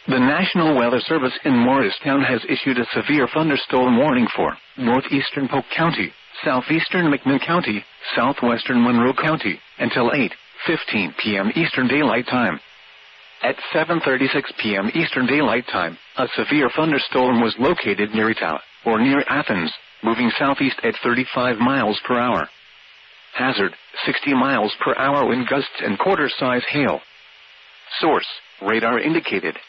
The National Weather Service in Morristown has issued a severe thunderstorm warning for northeastern Polk County, southeastern McMinn County, southwestern Monroe County, until 8:15 p.m. Eastern Daylight Time. At 7:36 p.m. Eastern Daylight Time, a severe thunderstorm was located near Etah, or near Athens, moving southeast at 35 miles per hour. Hazard, 60 miles per hour wind gusts and quarter-size hail. Source, radar indicated.